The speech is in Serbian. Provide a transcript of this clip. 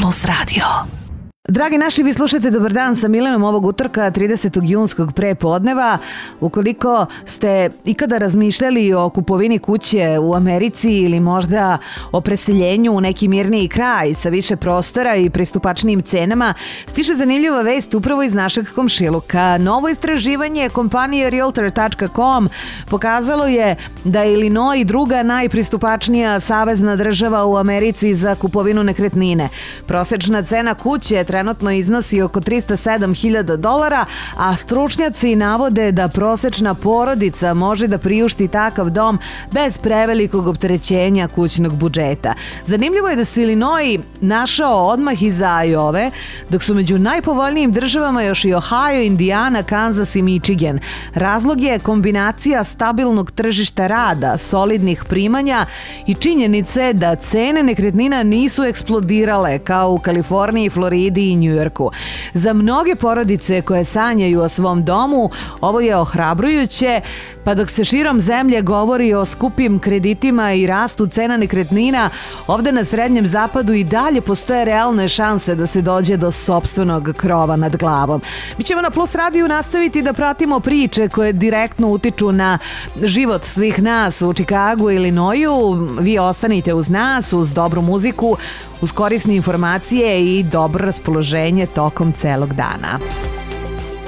Plus Radio. Dragi naši, vi slušate Dobar dan sa Milenom ovog utorka 30. junskog prepodneva. Ukoliko ste ikada razmišljali o kupovini kuće u Americi ili možda o preseljenju u neki mirniji kraj sa više prostora i pristupačnijim cenama, stiže zanimljiva vest upravo iz našeg komšiluka. Novo istraživanje kompanije Realtor.com pokazalo je da je Illinois druga najpristupačnija savezna država u Americi za kupovinu nekretnine. Prosečna cena kuće trenutno iznosi oko $307.000, a stručnjaci navode da prosečna porodica može da priušti takav dom bez prevelikog opterećenja kućnog budžeta. Zanimljivo je da se Illinois našao odmah iza Iove, dok su među najpovoljnijim državama još i Ohio, Indiana, Kansas i Michigan. Razlog je kombinacija stabilnog tržišta rada, solidnih primanja i činjenice da cene nekretnina nisu eksplodirale kao u Kaliforniji, Floridi i Njujorku. Za mnoge porodice koje sanjaju o svom domu, ovo je ohrabrujuće, pa dok se širom zemlje govori o skupim kreditima i rastu cena nekretnina, ovde na Srednjem zapadu i dalje postoje realne šanse da se dođe do sopstvenog krova nad glavom. Mi ćemo na Plus radiju nastaviti da pratimo priče koje direktno utiču na život svih nas u Čikagu ili Illinoisu. Vi ostanite uz nas, uz dobru muziku, uz korisne informacije i dobro raspoloženje tokom celog dana.